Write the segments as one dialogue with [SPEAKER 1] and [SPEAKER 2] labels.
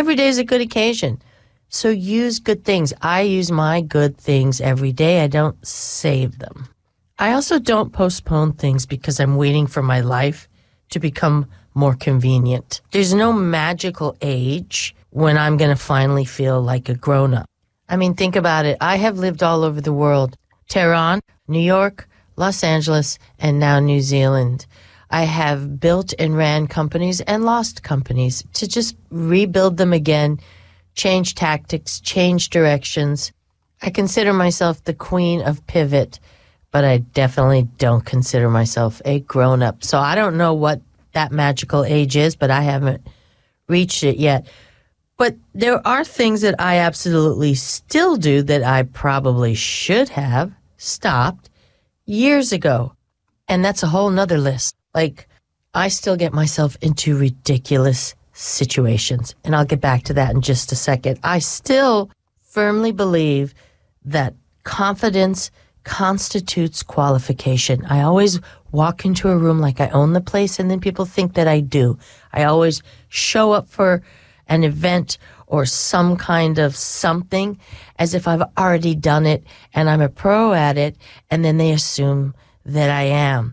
[SPEAKER 1] every day is a good occasion. So use good things. I use my good things every day. I don't save them. I also don't postpone things because I'm waiting for my life to become more convenient. There's no magical age when I'm going to finally feel like a grown-up. I mean, think about it. I have lived all over the world. Tehran, New York, Los Angeles, and now New Zealand. I have built and ran companies and lost companies to just rebuild them again, change tactics, change directions. I consider myself the queen of pivot, but I definitely don't consider myself a grown-up. So I don't know what that magical age is, but I haven't reached it yet. But there are things that I absolutely still do that I probably should have stopped years ago. And that's a whole nother list. Like, I still get myself into ridiculous situations. And I'll get back to that in just a second. I still firmly believe that confidence constitutes qualification. I always walk into a room like I own the place, and then people think that I do. I always show up for an event or some kind of something as if I've already done it and I'm a pro at it, and then they assume that I am.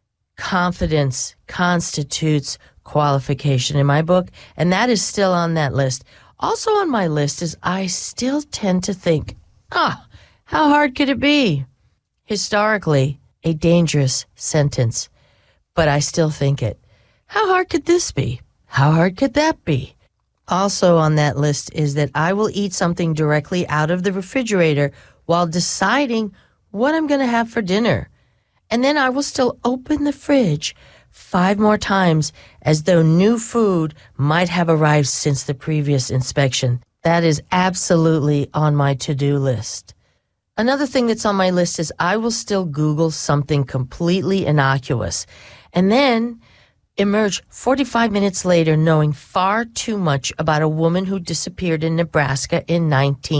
[SPEAKER 1] Confidence constitutes qualification in my book, and that is still on that list. Also on my list is I still tend to think, how hard could it be? Historically, a dangerous sentence, but I still think it. How hard could this be? How hard could that be? Also on that list is that I will eat something directly out of the refrigerator while deciding what I'm going to have for dinner. And then I will still open the fridge 5 more times as though new food might have arrived since the previous inspection. That is absolutely on my to-do list. Another thing that's on my list is I will still Google something completely innocuous and then emerge 45 minutes later knowing far too much about a woman who disappeared in Nebraska in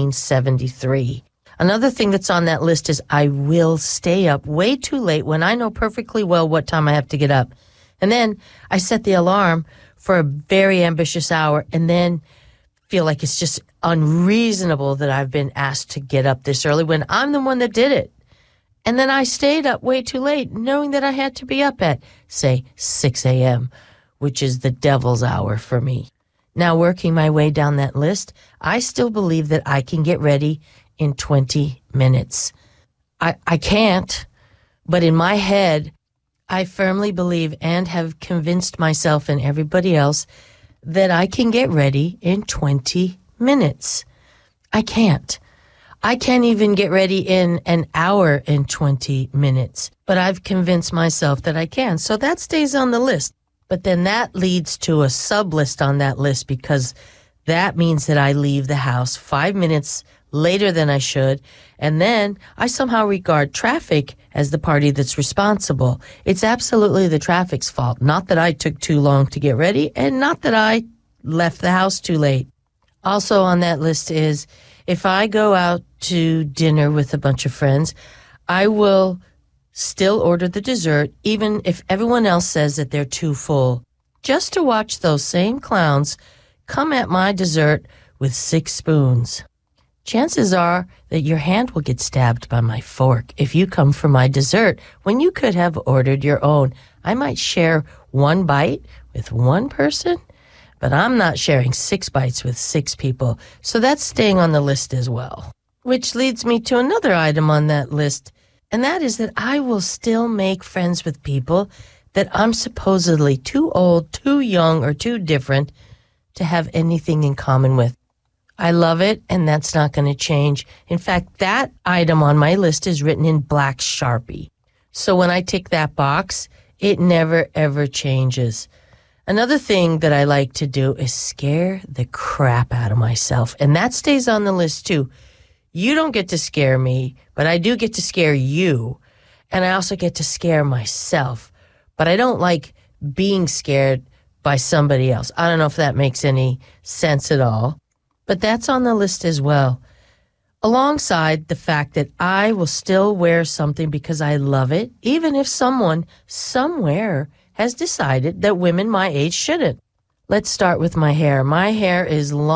[SPEAKER 1] 1973. Another thing that's on that list is I will stay up way too late when I know perfectly well what time I have to get up. And then I set the alarm for a very ambitious hour and then feel like it's just unreasonable that I've been asked to get up this early when I'm the one that did it. And then I stayed up way too late knowing that I had to be up at, say, 6 a.m., which is the devil's hour for me. Now, working my way down that list, I still believe that I can get ready in 20 minutes. I can't, but in my head, I firmly believe and have convinced myself and everybody else that I can get ready in 20 minutes. I can't. I can't even get ready in an hour and 20 minutes, but I've convinced myself that I can. So that stays on the list. But then that leads to a sub-list on that list because that means that I leave the house 5 minutes later than I should, and then I somehow regard traffic as the party that's responsible. It's absolutely the traffic's fault, not that I took too long to get ready, and not that I left the house too late. Also on that list is if I go out to dinner with a bunch of friends, I will still order the dessert, even if everyone else says that they're too full, just to watch those same clowns come at my dessert with 6 spoons. Chances are that your hand will get stabbed by my fork if you come for my dessert when you could have ordered your own. I might share 1 bite with 1 person, but I'm not sharing 6 bites with 6 people, so that's staying on the list as well. Which leads me to another item on that list, and that is that I will still make friends with people that I'm supposedly too old, too young, or too different to have anything in common with. I love it, and that's not going to change. In fact, that item on my list is written in black Sharpie. So when I tick that box, it never, ever changes. Another thing that I like to do is scare the crap out of myself, and that stays on the list too. You don't get to scare me, but I do get to scare you, and I also get to scare myself. But I don't like being scared by somebody else. I don't know if that makes any sense at all. But that's on the list as well, alongside the fact that I will still wear something because I love it, even if someone somewhere has decided that women my age shouldn't. Let's start with my hair. My hair is long.